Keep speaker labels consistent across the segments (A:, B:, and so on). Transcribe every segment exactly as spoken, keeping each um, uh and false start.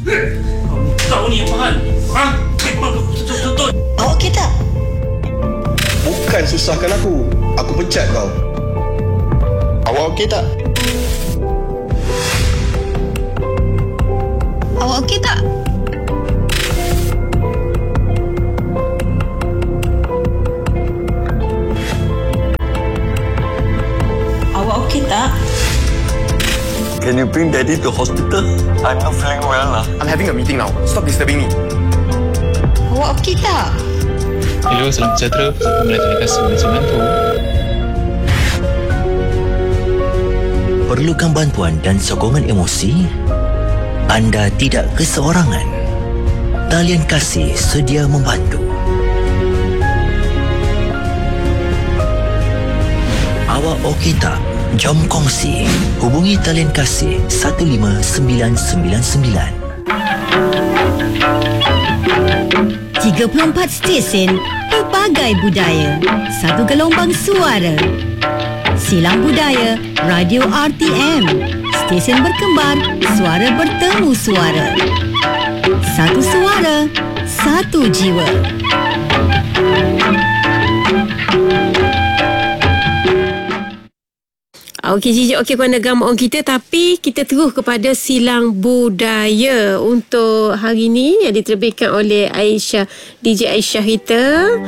A: Kau ni apa hal? Ha? Betul-betul.
B: Awak okey tak?
C: Bukan susahkan aku. Aku pecat kau. Awak okey tak?
B: Awak okey tak? Awak okey tak?
D: Can you bring Daddy to hospital? I'm not feeling well lah.
C: I'm having a meeting now. Stop disturbing me.
B: Awak okey tak?
E: Hello, salam sejahtera. Saya Melati Kasih Manajemen tu.
F: Perlukan bantuan dan sokongan emosi? Anda tidak keseorangan. Talian Kasih sedia membantu. Awak okey tak? Jom kongsi. Hubungi Talian Kasih satu lima sembilan sembilan sembilan.
G: tiga puluh empat stesen, pelbagai budaya, satu gelombang suara. Silang Budaya, Radio R T M. Stesen berkembar, suara bertemu suara. Satu suara, satu jiwa.
H: Okey Cici, okey Puan Negara Mak Ong kita, tapi kita terus kepada Silang Budaya untuk hari ini yang diterbitkan oleh Aisyah, D J Aisyah kita.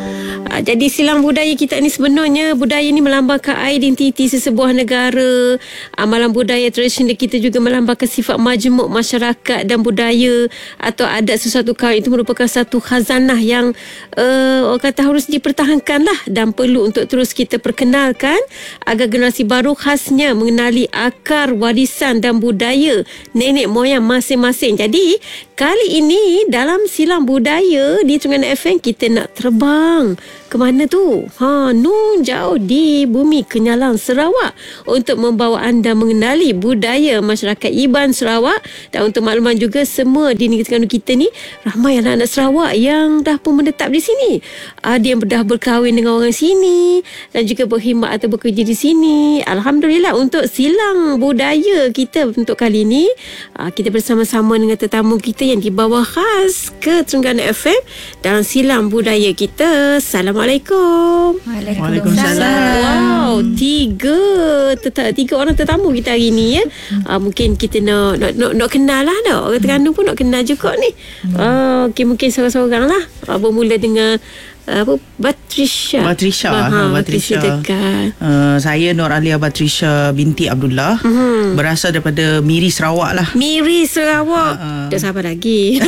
H: Jadi Silang Budaya kita ni sebenarnya, budaya ni melambangkan identiti sesebuah negara. Amalan budaya tradisional kita juga melambangkan sifat majmuk masyarakat dan budaya atau adat sesuatu kaum. Itu merupakan satu khazanah yang uh, orang kata harus dipertahankan lah dan perlu untuk terus kita perkenalkan agar generasi baru khas mengenali akar warisan dan budaya nenek moyang masing-masing. Jadi kali ini dalam Silang Budaya di Terengganu F M kita nak terbang ke mana tu? Ha, nun jauh di bumi Kenyalang Sarawak untuk membawa anda mengenali budaya masyarakat Iban Sarawak. Dan untuk makluman juga, semua di negeri Terengganu kita ni ramai anak-anak Sarawak yang dah pun menetap di sini. Ada yang dah berkahwin dengan orang sini dan juga berkhidmat atau bekerja di sini. Alhamdulillah, untuk Silang Budaya kita untuk kali ini, kita bersama-sama dengan tetamu kita yang dibawa khas ke Terengganu F M dalam Silang Budaya kita. Assalamualaikum.
B: Waalaikumsalam.
H: Wow, tiga teta, tiga orang tetamu kita hari ni ya. Hmm. Uh, mungkin kita nak nak nak, nak kenal lah dah. Orang Terengganu pun nak kenal juga ni. Hmm. Uh, okay, mungkin seorang-seorang lah. Uh, bermula dengan apa, Batrisha.
I: Batrisha.
H: Baha,
I: Batrisha.
H: Batrisha
I: uh, saya Nur Alia Batrisha binti Abdullah. Uh-huh. Berasal daripada Miri Sarawak lah.
H: Miri Sarawak. Uh-uh. Tak sabar lagi.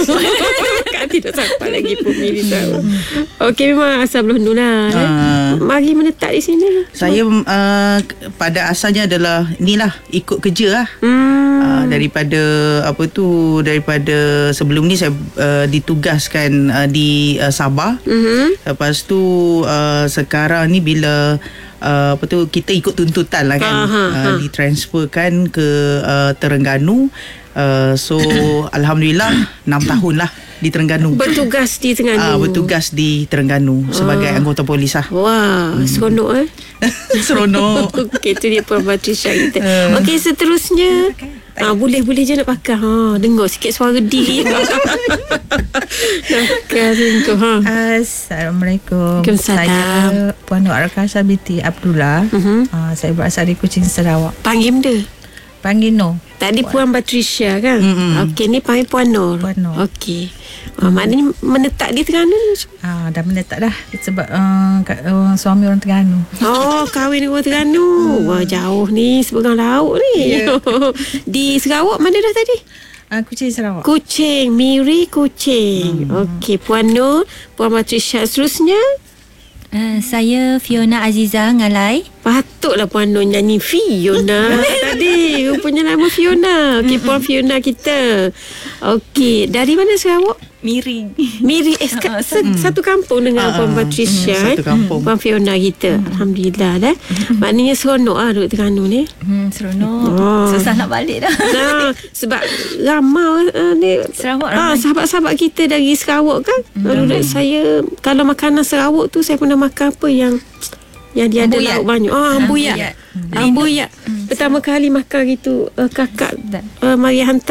H: Kan tidak sabar lagi pun Miri Sarawak. Okey, memang asal Belah lah. Uh, eh? Mari menetap di sini.
I: Saya uh, pada asalnya adalah inilah ikut kerja lah.
H: Hmm.
I: Uh, daripada apa tu daripada sebelum ni saya uh, ditugaskan uh, di uh, Sabah. Uh-huh. Lepas tu uh, sekarang ni bila uh, apa tu kita ikut tuntutan lah kan,
H: Aha,
I: uh,
H: ha.
I: ditransferkan ke uh, Terengganu. Uh, so alhamdulillah enam tahun lah di Terengganu.
H: Bertugas di Terengganu.
I: Ah, bertugas di Terengganu sebagai
H: ah.
I: anggota polis lah.
H: Wah, hmm. seronok eh.
I: Seronok.
H: Okey, tu dia Puan Batrisha kita. Uh. Okey, seterusnya. Ah, boleh-boleh je nak pakai. Ha, dengar sikit suara D. Nakal tu. Ha.
J: Assalamualaikum.
H: Waalaikumsalam.
J: Saya Puan Nur Arkasha binti Abdullah. Uh-huh. Uh, saya berasal dari Kuching, Sarawak.
H: Panggil benda.
J: Panggil Nur.
H: Tadi Puan Batrisha kan? Mm-hmm. Okey, ni panggil Puan Nur.
J: Puan Nur.
H: Okey. Uh, maknanya menetap di Terengganu.
J: Ah, dah menetap dah sebab uh, uh, suami orang Terengganu.
H: Oh, kahwin dengan orang Terengganu. Hmm. Wah, jauh ni, seberang laut ni. Yeah. Di Sarawak mana dah tadi?
J: Uh, Kuching, Sarawak.
H: Kuching, Miri Kuching. Hmm. Okey, Puan Nur, Puan Batrisha. Seterusnya?
G: Uh, saya Fiona Aziza Ngalai.
H: Patutlah Puan Nur nyanyi Fiona tadi. Rupanya nama Fiona. Okey, Puan Fiona kita. Okey, dari mana Sarawak?
J: Miri.
H: Miri eh, uh, se- hmm. satu kampung dengan uh, Puan Batrisha. Hmm,
I: satu kampung.
H: Puan Fiona kita. Hmm. Alhamdulillah dah. Hmm. Maknanya seronok lah duduk Terengganu ni.
J: Hmm, seronok. Oh. Susah nak balik dah.
H: Nah, sebab ramai uh, ni
J: Sarawak
H: ah, sahabat-sahabat kita dari Sarawak kan. Hmm. Duduk saya kalau makanan Sarawak tu saya pernah makan apa yang yang dia
J: Ambuyat.
H: ada lauk banyak. Ah, ambuyat.
J: Ambuyat.
H: Ambuyat.
J: Hmm.
H: Pertama kali makan gitu uh, kakak uh, mari hantar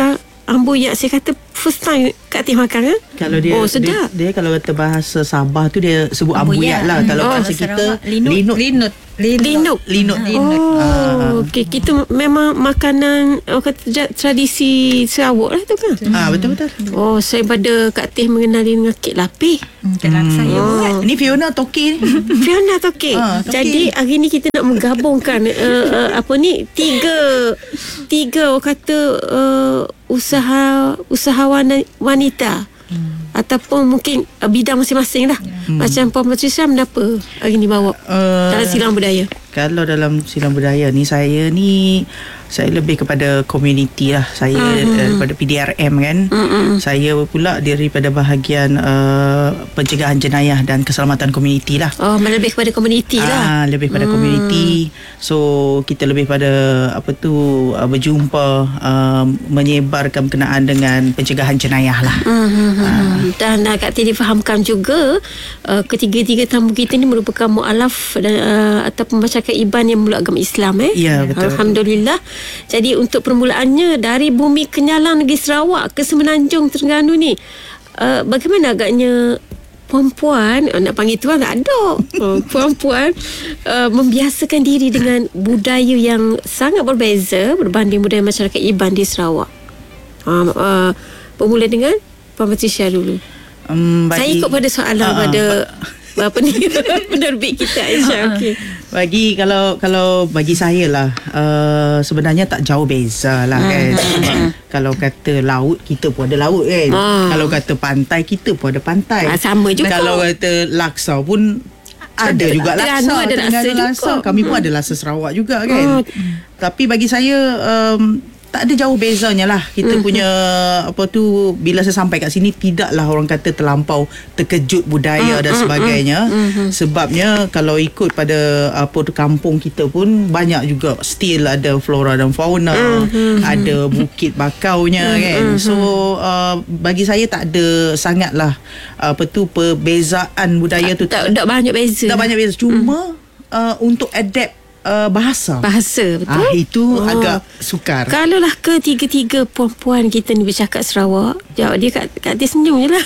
H: ambuyak saya kata first time Kak Tih makan kan?
I: Kalau dia,
H: oh sedap.
I: Dia, dia kalau kata bahasa Sabah tu dia sebut ambuyak, ambuyak lah. Kalau
H: oh,
I: bahasa kita
J: linut.
I: Linut.
J: Linut.
H: Linut.
I: Linut.
J: Linut.
H: Oh,
I: Ah.
H: okey. Kita memang makanan oh, kata tradisi Sarawak lah tu kan?
I: Ah, betul-betul.
H: Oh, saya pada Kak Tih mengenali dengan kek lapis.
J: Dalam hmm. saya buat.
I: Ni Fiona Toki ni.
H: Fiona Toki.
I: Ah, Toki.
H: Jadi hari ni kita nak menggabungkan uh, uh, apa ni tiga tiga orang kata uh, usaha usahawan wanita. Hmm. Ataupun mungkin uh, bidang masing-masing lah. Hmm. Macam Puan Puteri Syam apa hari ni bawa
I: Uh,
H: dalam silang budaya?
I: Kalau dalam silang budaya ni, saya ni saya lebih kepada community lah. Saya uh-huh. daripada P D R M kan. Uh-huh. Saya pula daripada bahagian uh, pencegahan jenayah dan keselamatan komuniti lah.
H: Oh, lebih kepada komuniti lah.
I: Ah, lebih pada komuniti. Hmm. So kita lebih pada apa tu uh, berjumpa, uh, menyebarkan berkenaan dengan pencegahan jenayah lah. Uh-huh. Uh.
H: Dan uh, Kak Tih difahamkan juga uh, ketiga-tiga tamu kita ni merupakan mu'alaf dan uh, ataupun masyarakat Iban yang memeluk agama Islam eh.
I: Ya, betul.
H: Alhamdulillah. Jadi untuk permulaannya dari bumi Kenyalang negeri Sarawak ke Semenanjung Terengganu ni, uh, bagaimana agaknya puan-puan, uh, nak panggil tuan tak ada, uh, puan-puan uh, membiasakan diri dengan budaya yang sangat berbeza berbanding budaya masyarakat Iban di Sarawak. Uh, uh, bermula dengan Puan Puteri Syah dulu. Um, bagi, Saya ikut pada soalan uh, pada uh, apa ni penerbit kita Aisyah. Okey.
I: Bagi kalau kalau bagi saya lah, uh, sebenarnya tak jauh beza lah kan. Kalau kata laut, kita pun ada laut kan. Ah. Kalau kata pantai, kita pun ada pantai.
H: Ah, sama juga.
I: Kalau kata laksa pun ada, ada juga laksa.
H: Ada laksa juga.
I: laksa. Kami pun ada laksa Sarawak juga kan. Ah. Tapi bagi saya um, tak ada jauh bezanya lah. Kita mm-hmm. punya apa tu, bila saya sampai kat sini, tidaklah orang kata terlampau terkejut budaya mm-hmm. dan sebagainya. Mm-hmm. Sebabnya kalau ikut pada apa tu kampung kita pun banyak juga still ada flora dan fauna, mm-hmm. ada bukit bakaunya mm-hmm. kan. So uh, bagi saya tak ada sangatlah apa tu perbezaan budaya tu.
H: Tak, tak banyak beza.
I: Tak banyak beza. Cuma mm. uh, untuk adapt Uh, bahasa
H: Bahasa, betul?
I: Ah, itu
H: oh.
I: agak sukar.
H: Kalaulah ketiga-tiga puan-puan kita ni bercakap Sarawak, jawab dia kat, kat dia senyum je lah.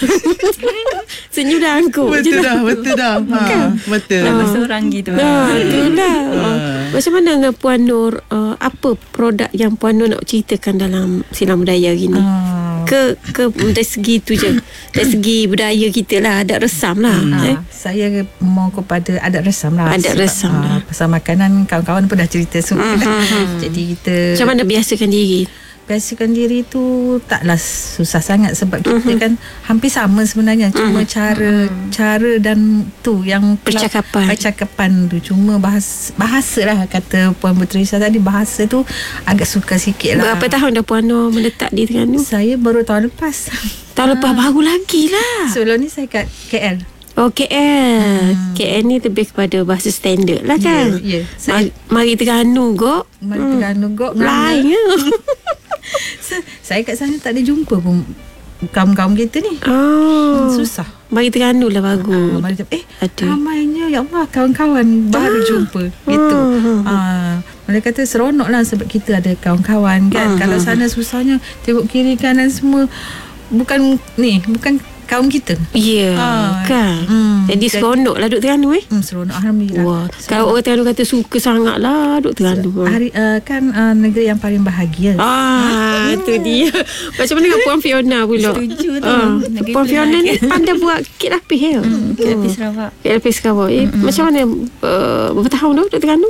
H: Senyum dah angkut.
I: Betul dah, betul dah. Ha, betul.
J: Nama seorang gitu.
H: Ha, itulah. Ha. Macam mana dengan Puan Nur, uh, apa produk yang Puan Nur nak ceritakan dalam silang budaya gini? Uh. Ke, ke dari segi tu je. Dari segi budaya kita lah, adat resam lah.
J: Hmm.
H: Eh?
J: Saya mau kepada adat resam lah.
H: Adat resam
J: uh,
H: lah.
J: Pasal makanan, kawan-kawan pun dah cerita semua. Mm-hmm. Jadi kita
H: macam mana biasakan diri?
J: Biasakan diri tu taklah susah sangat sebab kita mm-hmm. kan hampir sama sebenarnya. Cuma mm-hmm. cara cara dan tu yang
H: percakapan
J: percakapan tu. Cuma bahasa, bahasa lah kata Puan Puteri Syah tadi, bahasa tu agak suka sikit lah.
H: Berapa tahun dah Puan Nur meletak di Terengganu?
J: Saya baru tahun lepas.
H: Tahun lepas baru lagi lah.
J: Sebelum ni saya kat K L.
H: Oh, K L. Hmm. K L ni lebih kepada bahasa standard lah kan?
J: Ya, yeah, yeah.
H: Mari, mari Terengganu gok.
J: Mari hmm. Terengganu gok.
H: Lain ya.
J: So, saya kat sana tak ada jumpa pun kaum-kaum kita ni.
H: Oh.
J: Susah.
H: Mari Terengganu lah bagus.
J: Ah, mari, eh, ada. Ramainya ya Allah kawan-kawan baru ah. jumpa gitu. Hmm. Ah, mereka kata seronok lah sebab kita ada kawan-kawan kan. Hmm. Kalau sana susahnya tengok kiri kanan semua bukan ni, bukan kaum kita.
H: Ya, yeah, ah, kan. Hmm, jadi seronok lah duduk Terengganu eh.
J: Hmm, seronok alhamdulillah.
H: Wah, kalau orang Terengganu kata suka sangat lah duduk Terengganu.
J: Hari uh, kan uh, negeri yang paling bahagia.
H: Ah, itu ah. dia. Macam mana dengan Puan Fiona pula?
J: Setuju tu.
H: Ah, Puan Fiona ni pandai buat kek lapis ya.
J: Hmm, kek lapis Sarawak.
H: Kek lapis Sarawak. Eh, hmm. Macam mana uh, berapa tahun dah duduk Terengganu?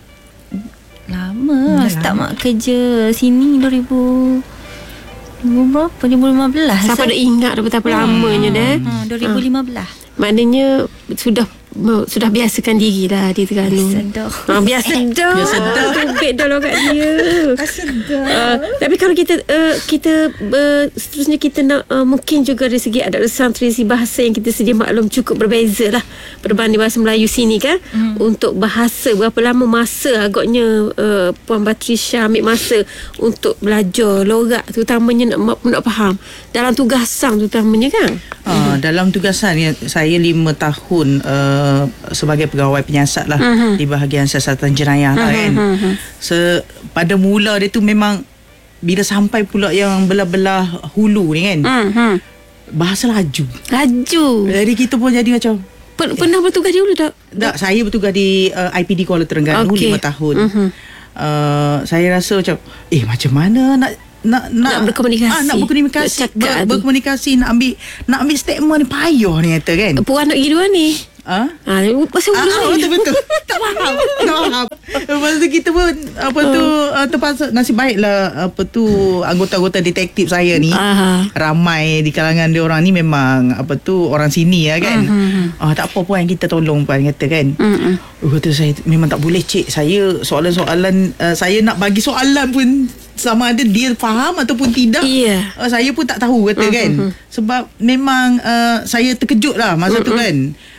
G: Lama. Hmm, start mak kerja sini dua ribu berapa? dua ribu lima belas.
H: Siapa dah ingat dah betapa hmm. lamanya dah.
G: Hmm, dua ribu lima belas.
H: Ha. Maknanya sudah sudah biasakan diri dah di Terengganu.
G: Biasa dah.
H: Ha, biasa dah. Biasa dah. Tubik dah lah kat dia.
J: Biasa dah.
H: Uh, tapi kalau kita uh, kita uh, seterusnya kita nak uh, mungkin juga dari segi adat resam tradisi bahasa yang kita sedia maklum cukup berbeza lah berbanding bahasa Melayu sini kan. Hmm. Untuk bahasa berapa lama masa agaknya uh, Puan Puteri Syah ambil masa untuk belajar logat terutamanya nak nak faham dalam tugasan terutamanya kan.
I: Uh, dalam tugasan ya, saya lima tahun uh, sebagai pegawai penyiasat lah uh-huh. di bahagian siasatan jenayah uh-huh. lah kan. Uh-huh. So, pada mula dia tu memang bila sampai pula yang belah-belah hulu ni kan,
H: Hmm, hmm.
I: bahasa laju.
H: Laju.
I: Jadi kita pun jadi macam
H: Pen- Pernah bertugas di hulu tak?
I: tak, saya bertugas di uh, I P D Kuala Terengganu
H: Okey.
I: lima tahun.
H: Mhm.
I: Uh, saya rasa macam eh macam mana nak nak nak,
H: Nak berkomunikasi.
I: ah, nak berkomunikasi
H: Nak cakap
I: ber,
H: tu.
I: berkomunikasi nak ambil nak ambil statement ni payah ni kata kan.
H: Puan nak pergi dua ni.
I: Ah,
H: Ah, pasal
I: Ah,
H: hulu
I: ah,
H: ni.
I: betul-betul. Tak faham. Tak faham. Lepas tu kita pun apa tu uh, terpaksa nasib baiklah apa tu anggota-anggota detektif saya ni
H: Aha.
I: ramai di kalangan dia orang ni memang apa tu orang sini lah kan. Ah, tak apa puan kita tolong puan kata kan.
H: Mm-mm.
I: Oh, kata saya memang tak boleh cik. Saya soalan-soalan uh, saya nak bagi soalan pun sama ada dia faham ataupun tidak.
H: Ya.
I: Uh, saya pun tak tahu kata kan. Sebab memang uh, saya terkejut lah masa tu kan.